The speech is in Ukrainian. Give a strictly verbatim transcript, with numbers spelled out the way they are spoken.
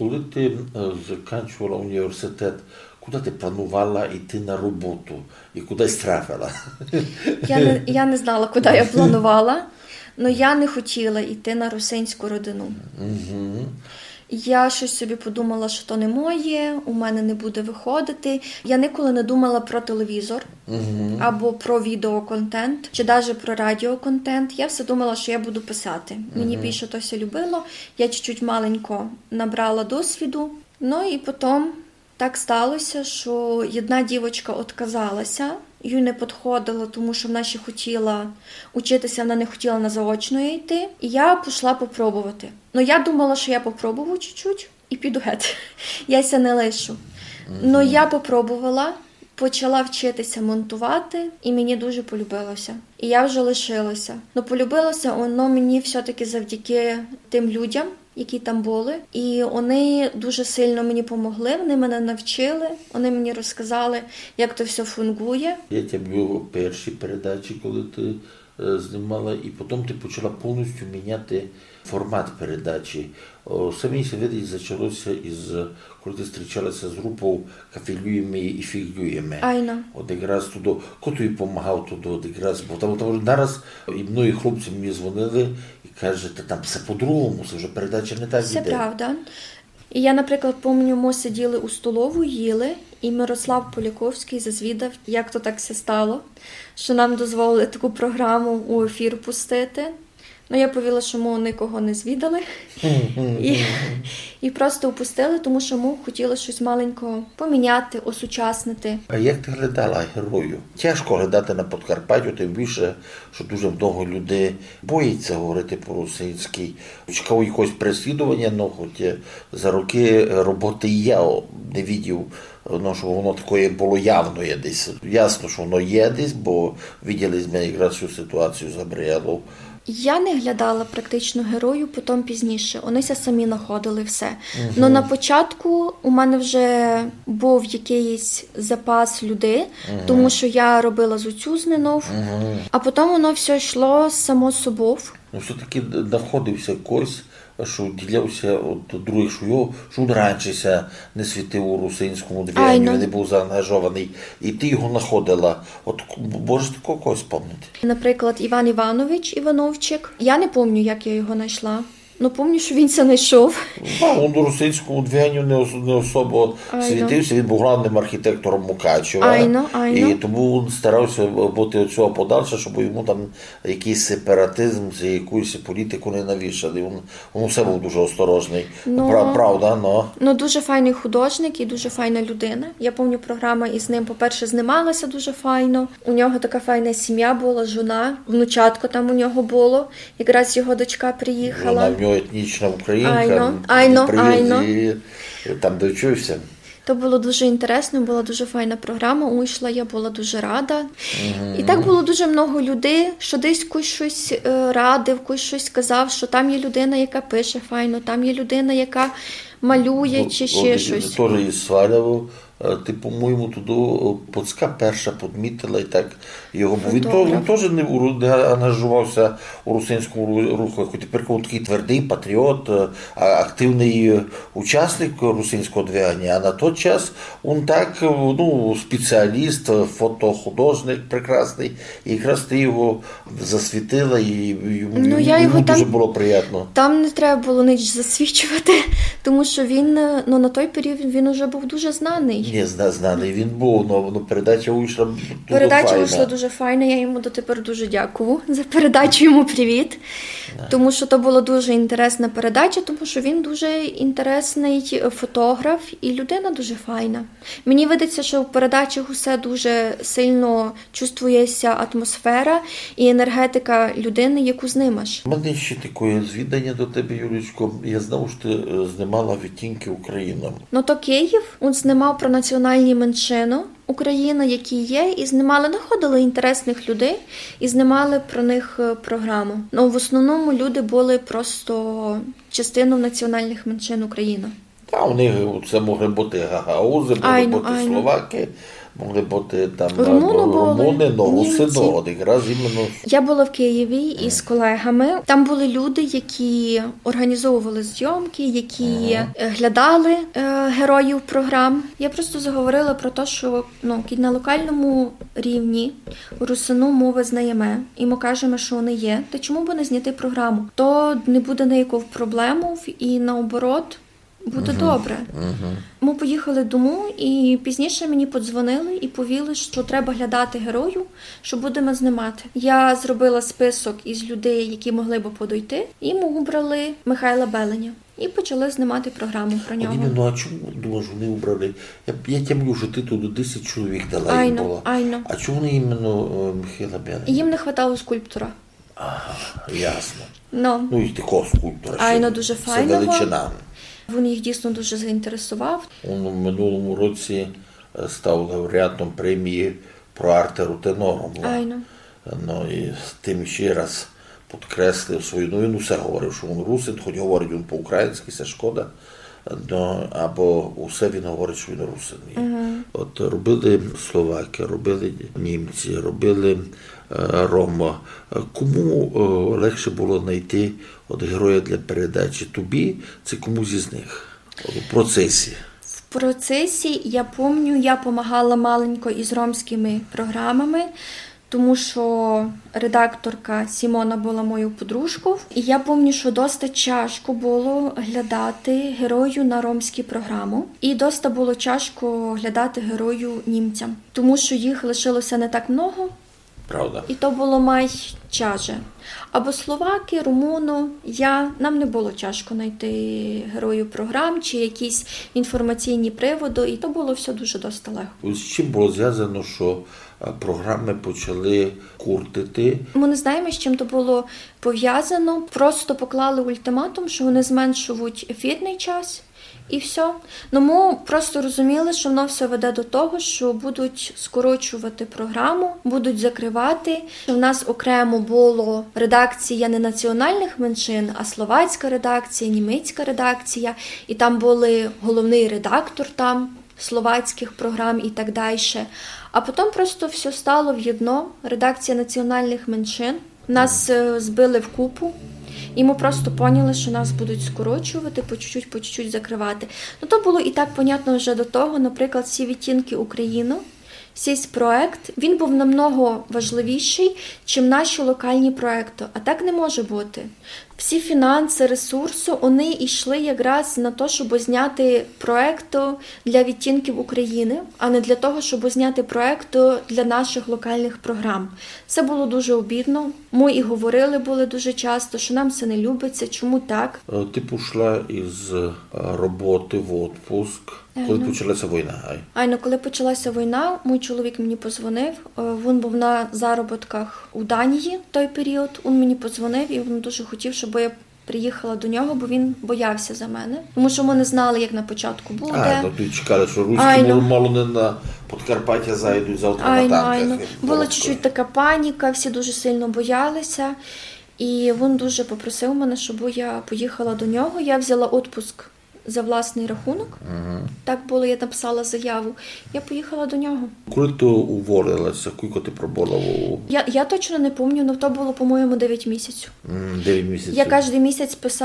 коли ти закінчувала університет, куди ти планувала йти на роботу і кудись трапила? Я не, я не знала, куди я планувала, але я не хотіла йти на русинську родину. Угу. Я щось собі подумала, що то не моє, у мене не буде виходити. Я ніколи не думала про телевізор, uh-huh. або про відеоконтент, чи навіть про радіоконтент. Я все думала, що я буду писати. Uh-huh. Мені більше то все любило. Я чуть-чуть маленько набрала досвіду. Ну і потім так сталося, що одна дівчинка відказалася. Їй не підходило, тому що вона ще хотіла учитися, вона не хотіла на заочну йти. І я пішла попробувати. Ну, я думала, що я попробую чуть-чуть і піду геть. Я ся не лишу. Ну, я попробувала, почала вчитися монтувати, і мені дуже полюбилося. І я вже лишилася. Ну, полюбилося воно мені все-таки завдяки тим людям, які там були. І вони дуже сильно мені допомогли, вони мене навчили, вони мені розказали, як то все фунгує. Я тебе був перші передачі, коли ти е, знімала, і потім ти почала повністю міняти формат передачі. Все мені се видить, почалося із, коли ти зустрічалася з групою «Кафелюємо і фіглюємо». Айно. От якраз туди, хто тобі допомагав туди, от якраз, бо там, там зараз і мною хлопці мені дзвонили і кажуть, там все по-другому, це вже передача не так іде. Це правда. І я, наприклад, пам'ятаю, ми сиділи у столову, їли, і Мирослав Поляковський зазвідав, як то так все стало, що нам дозволили таку програму у ефір пустити. Ну, я повіла, що ми нікого не звідали і, і просто опустили, тому що ми хотіли щось маленько поміняти, осучаснити. А як ти глядала герою? Тяжко глядати на Подкарпаттю, тим більше, що дуже багато людей боїться говорити по-русинськи. Чекав якогось переслідування, але хоч за роки роботи я не бачив, ну, що воно таке було явно є десь. Ясно, що воно є десь, бо бачили ми якраз цю ситуацію з Габріелою. Я не глядала практично герою, потім пізніше. Вонися самі знаходили все. Uh-huh. Но на початку у мене вже був якийсь запас людей, uh-huh. тому що я робила зоцю з Нинов, uh-huh. а потім воно все йшло само собою. Ну, все-таки знаходився когось, що ділявся від других, що його, що він раніше не світив у русинському движенні, він не був заангажований, і ти його знаходила. От можеш такого когось пам'ятати? Наприклад, Іван Іванович Івановчик. Я не пам'ятаю, як я його знайшла. Ну, пам'ятаю, що він це знайшов. Ну, він у русинському движенню не, не особо Айно. світився, він був главним архітектором Мукачева. Айно, айно. І тому він старався бути від цього подальше, щоб йому там якийсь сепаратизм, якусь політику не навішали. Він, він все був дуже осторожний. Ну, Правда, но. Ну, дуже файний художник і дуже файна людина. Я пам'ятаю, програма із ним, по-перше, знімалася дуже файно. У нього така файна сім'я була, жона, внучатко там у нього було. Якраз його дочка приїхала. Вона в нього етнічна українка, айно, айно, айно. І там довчився. То було дуже інтересно, була дуже файна програма, вийшла, я була дуже рада. Mm-hmm. І так було дуже багато людей, що десь когось щось радив, когось щось сказав, що там є людина, яка пише файно, там є людина, яка малює чи ще щось. Теж із Сваляву, ти, по-моєму, туди Поцька перша підмітила і так його, бо він, то, він теж не, не ангажувався у русинському руху, хоч тепер такий твердий патріот, активний учасник русинського движення, а на той час він так, ну, спеціаліст, фотохудожник прекрасний, і якраз ти його засвітила, і йому, ну, йому його дуже там, було приємно. Там не треба було ніч засвічувати, тому що він, ну, на той період він вже був дуже знаний. Ні, знаний він був, але ну, передача вийшла дуже передача файна. вийшла дуже файна, я йому дотепер дуже дякую за передачу, йому привіт. Не. Тому що то була дуже інтересна передача, тому що він дуже інтересний фотограф і людина дуже файна. Мені видається, що в передачах усе дуже сильно чувствується атмосфера і енергетика людини, яку знімаш. У мене ще таке звідання до тебе, Юлічко. Я знав, що ти знімала відтінки України. Ну то Київ, він знімав про національні меншини України, які є, і знімали, знаходили інтересних людей, і знімали про них програму. Ну, в основному люди були просто частиною національних меншин України. Та, у них це могли бути гагаузи, могли бути словаки, могли бути там Румуну румуни, но німці. русино, от якраз іменно. Я була в Києві із колегами. Там були люди, які організовували зйомки, які uh-huh. глядали е, героїв програм. Я просто заговорила про те, що ну, на локальному рівні русину ми визнаємо, і ми кажемо, що вони є. То чому б не зняти програму? То не буде ніякого проблему, і наоборот, буде uh-huh. добре. Uh-huh. Ми поїхали дому, і пізніше мені подзвонили і повіли, що треба глядати герою, що будемо знімати. Я зробила список із людей, які могли б подойти, і ми обрали Михайла Беленя. І почали знімати програму про нього. Ну, а чому, думаєш, вони обрали? Я, я тямлю, що ти тут десять чоловік дала айно, їм було. Айно. А чому вони іменно Михайла Беленя? Їм не хватало скульптора. Ага, ясно. No. Ну, і такого скульптора. Айно дуже файного. Це величина. Він їх дійсно дуже заінтересував. Він у минулому році став лауреатом премії про артеру тенором. Айно. Ну, і тим ще раз підкреслив свою, ну він усе говорив, що він русин, хоч говорить він по-українськи, це шкода, но, або усе він говорить, що він русин. Uh-huh. От робили словаки, робили німці, робили е, рома. Кому е, легше було знайти от героя для передачі? Тобі, це комусь із них? От, у процесі. В процесі, я пам'ятаю, я допомагала маленько із ромськими програмами, тому що редакторка Сімона була мою подружкою. І я пам'ятаю, що досить тяжко було глядати герою на ромські програми. І досить було тяжко глядати герою німцям, тому що їх лишилося не так много. Правда. І то було май чаже. Або словаки, румуну, я, нам не було тяжко знайти героїв програм чи якісь інформаційні приводи, і то було все дуже досить легко. З чим було зв'язано, що програми почали куртити? Ми не знаємо, з чим то було пов'язано. Просто поклали ультиматум, що вони зменшують ефірний час. І все. Ну, ми просто розуміли, що воно все веде до того, що будуть скорочувати програму, будуть закривати. У нас окремо було редакція не національних меншин, а словацька редакція, німецька редакція. І там були головний редактор там словацьких програм і так далі. А потім просто все стало в єдно. Редакція національних меншин. Нас збили в купу. І ми просто поняли, що нас будуть скорочувати, по чуть-чуть, по чуть-чуть закривати. Ну, то було і так понятно вже до того, наприклад, «Всі відтінки України», цей проект, він був намного важливіший, чим наші локальні проекти. А так не може бути. Всі фінанси, ресурси, вони йшли якраз на те, щоб зняти проект для відтінків України, а не для того, щоб зняти проект для наших локальних програм. Це було дуже обідно. Ми і говорили були дуже часто, що нам це не любиться, чому так. Ти пішла із роботи в відпуск, коли Айно. почалася війна. Ай. Айно, коли почалася війна, мій чоловік мені подзвонив. Він був на заробітках у Данії в той період. Він мені подзвонив і він дуже хотів, щоб я приїхала до нього, бо він боявся за мене. Тому що ми не знали, як на початку буде. А, ну ти чекали, що руські мало не на Подкарпаття зайдуть завтра Айно, на танках. айно. Була чуть-чуть така паніка, всі дуже сильно боялися. І він дуже попросив мене, щоб я поїхала до нього. Я взяла відпуск за власний рахунок. Угу. Так було, я написала заяву. Я поїхала до нього. Коли ти уволилася, скільки ти пробула? Я, я точно не пам'ятаю, але то було, по-моєму, дев'ять місяців. дев'ять місяців. Я кожен місяць писала